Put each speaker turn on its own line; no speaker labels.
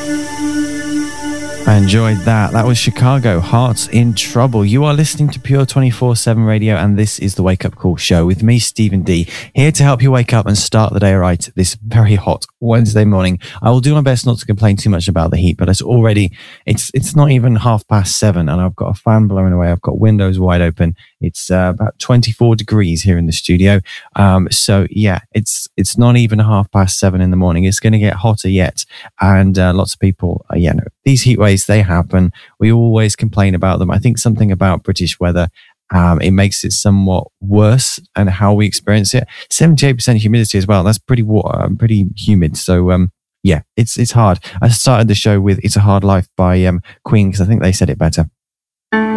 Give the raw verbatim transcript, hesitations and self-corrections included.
I enjoyed that. That was Chicago, Hearts in Trouble. You are listening to Pure twenty-four seven Radio, and this is the Wake Up Call show with me, Stephen D, here to help you wake up and start the day right this very hot Wednesday morning. I will do my best not to complain too much about the heat, but it's already, it's it's not even half past seven, and I've got a fan blowing away. I've got windows wide open. It's uh, about twenty-four degrees here in the studio. Um, so yeah, it's it's not even half past seven in the morning. It's going to get hotter yet. And uh, lots of people, uh, yeah, no, these heat waves, they happen. We always complain about them. I think something about British weather, um, it makes it somewhat worse and how we experience it. seventy-eight percent humidity as well. That's pretty water, pretty humid. So um, yeah, it's it's hard. I started the show with "It's a Hard Life" by um, Queen because I think they said it better.